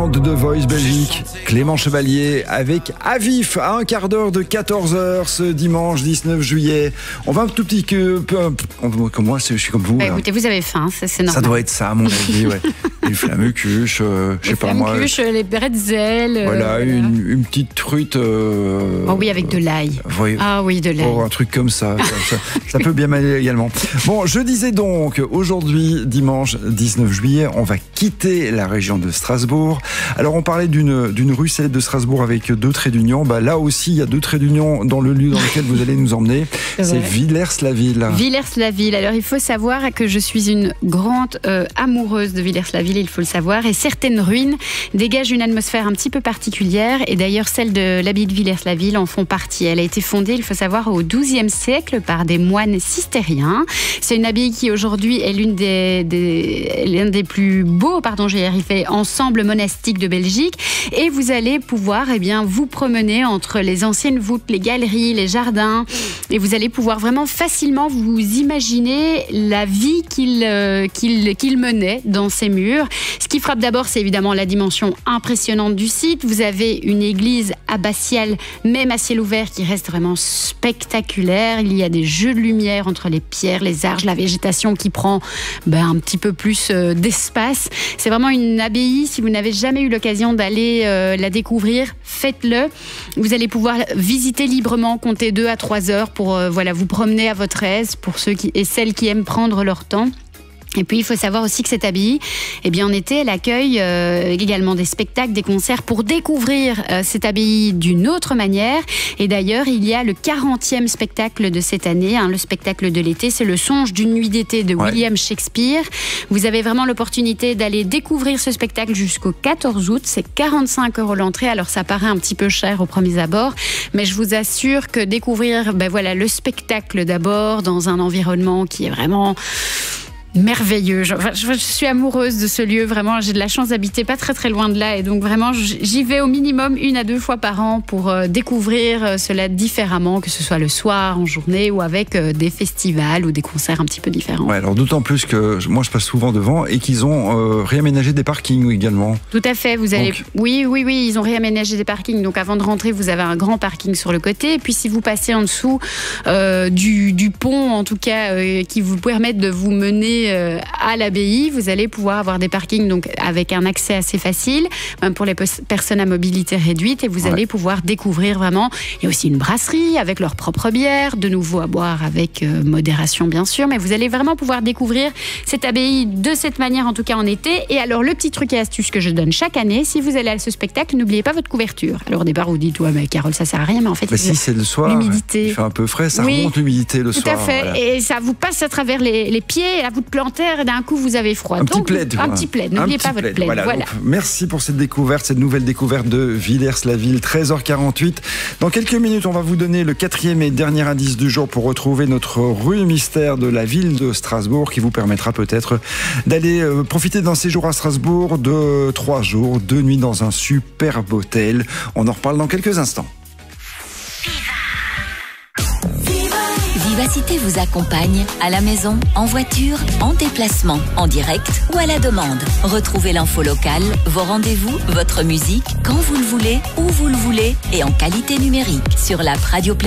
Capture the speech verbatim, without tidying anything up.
gagnante de The Voice Belgique, Clément Chevalier, avec Avif à un quart d'heure de quatorze heures ce dimanche dix-neuf juillet. On va un tout petit peu... Comme moi, je suis comme vous. Bah, écoutez, vous avez faim, ça, c'est normal. Ça doit être ça, à mon avis, ouais. Les flammes-cuches, euh, je sais pas moi. Les flammes-cuches, les bretzels. Voilà, euh, une, une petite truite. Euh, oh oui, avec de l'ail. Oui, ah oui, de l'ail. Oh, un truc comme ça. ça, ça, ça peut bien m'aller également. Bon, je disais donc, aujourd'hui, dimanche dix-neuf juillet, on va quitter la région de Strasbourg. Alors, on parlait d'une, d'une rue célèbre de Strasbourg avec deux traits d'union. Bah, là aussi, il y a deux traits d'union dans le lieu dans lequel vous allez nous emmener. C'est, c'est Villers-la-Ville. Villers-la-Ville. Alors, il faut savoir que je suis une grande euh, amoureuse de Villers-la-Ville, il faut le savoir. Et certaines ruines dégagent une atmosphère un petit peu particulière. Et d'ailleurs, celles de l'abbaye de Villers-la-Ville en font partie. Elle a été fondée, il faut savoir, au douzième siècle par des moines cistériens. C'est une abbaye qui, aujourd'hui, est l'une des, des, l'un des plus beaux, pardon, j'ai arrivé, ensembles monastiques de Belgique. Et vous allez pouvoir, eh bien, vous promener entre les anciennes voûtes, les galeries, les jardins. Et vous allez pouvoir vraiment facilement vous imaginer la vie qu'il, euh, qu'il, qu'il menait dans ces murs. Ce qui frappe d'abord, c'est évidemment la dimension impressionnante du site. Vous avez une église abbatiale, même à ciel ouvert, qui reste vraiment spectaculaire. Il y a des jeux de lumière entre les pierres, les arches, la végétation qui prend ben, un petit peu plus euh, d'espace. C'est vraiment une abbaye. Si vous n'avez jamais eu l'occasion d'aller euh, la découvrir, faites-le. Vous allez pouvoir visiter librement, compter deux à trois heures pour euh, voilà, vous promener à votre aise, pour ceux qui, et celles qui aiment prendre leur temps. Et puis, il faut savoir aussi que cette abbaye, eh bien, en été, elle accueille euh, également des spectacles, des concerts pour découvrir euh, cette abbaye d'une autre manière. Et d'ailleurs, il y a le quarantième spectacle de cette année, hein, le spectacle de l'été, c'est Le Songe d'une nuit d'été de ouais. William Shakespeare. Vous avez vraiment l'opportunité d'aller découvrir ce spectacle jusqu'au quatorze août. C'est quarante-cinq euros l'entrée. Alors, ça paraît un petit peu cher au premier abord, mais je vous assure que découvrir ben, voilà, le spectacle d'abord dans un environnement qui est vraiment... merveilleux. Je, je, je suis amoureuse de ce lieu, vraiment. J'ai de la chance d'habiter pas très très loin de là et donc vraiment j'y vais au minimum une à deux fois par an pour euh, découvrir euh, cela différemment, que ce soit le soir, en journée ou avec euh, des festivals ou des concerts un petit peu différents. Ouais, alors d'autant plus que moi je passe souvent devant et qu'ils ont euh, réaménagé des parkings également. Tout à fait, vous allez... Donc... Oui, oui, oui, ils ont réaménagé des parkings. Donc avant de rentrer, vous avez un grand parking sur le côté et puis si vous passez en dessous euh, du, du pont, en tout cas, euh, qui vous permettent de vous mener à l'abbaye, vous allez pouvoir avoir des parkings donc avec un accès assez facile, même pour les personnes à mobilité réduite, et vous ouais. allez pouvoir découvrir vraiment. Il y a aussi une brasserie avec leur propre bière, de nouveau à boire avec euh, modération bien sûr, mais vous allez vraiment pouvoir découvrir cette abbaye de cette manière, en tout cas en été. Et alors le petit truc et astuce que je donne chaque année, si vous allez à ce spectacle, n'oubliez pas votre couverture. Alors au départ vous dites ouais mais Carole ça sert à rien, mais en fait bah si c'est le soir, l'humidité, il fait un peu frais, ça oui, remonte l'humidité le tout soir. Tout à fait, voilà. Et ça vous passe à travers les, les pieds, la voûte plantaire, et d'un coup vous avez froid. Un donc, petit plaid. Un voilà. petit plaid, n'oubliez pas votre plaid. plaid. Voilà. Voilà. Donc, merci pour cette découverte, cette nouvelle découverte de Villers-la-Ville, treize heures quarante-huit. Dans quelques minutes, on va vous donner le quatrième et dernier indice du jour pour retrouver notre rue mystère de la ville de Strasbourg, qui vous permettra peut-être d'aller euh, profiter d'un séjour à Strasbourg de trois jours, deux nuits dans un superbe hôtel. On en reparle dans quelques instants. Vivacité vous accompagne à la maison, en voiture, en déplacement, en direct ou à la demande. Retrouvez l'info locale, vos rendez-vous, votre musique, quand vous le voulez, où vous le voulez et en qualité numérique sur l'app Radio Play.